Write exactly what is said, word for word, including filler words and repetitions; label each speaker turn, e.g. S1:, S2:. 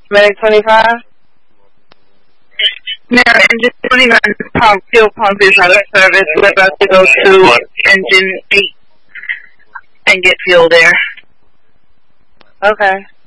S1: Medic twenty-five?
S2: Now, engine twenty-nine pump, fuel pump is out of service. We're about to go to engine eight and get fuel there.
S1: Okay.